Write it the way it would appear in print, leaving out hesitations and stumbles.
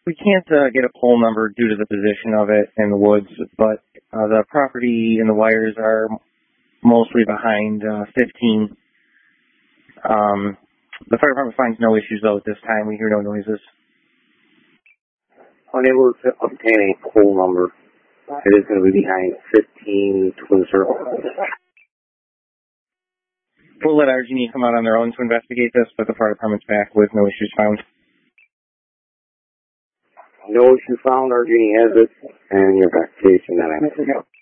We can't get a pole number due to the position of it in the woods, but the property and the wires are mostly behind 15. The fire department finds no issues, though, at this time. We hear no noises. Unable to obtain a pole number. It is going to be behind 15 Twin Circle. We'll let RG&E come out on their own to investigate this, but the fire department's back with no issues found. No issue found. RG&E has it, and you're back to station 9.